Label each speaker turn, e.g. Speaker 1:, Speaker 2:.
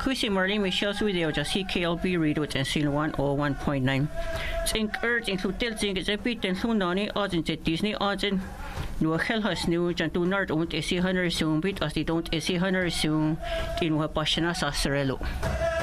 Speaker 1: Chrissy Marley Michelle's video just CKLB read with and seal 101.9. Think urge include tilting is a bit and Lunani odds in Disney odds in no hell has new and do not own a 100 soon bit as they don't a 100 soon in what Pashana Sasarello.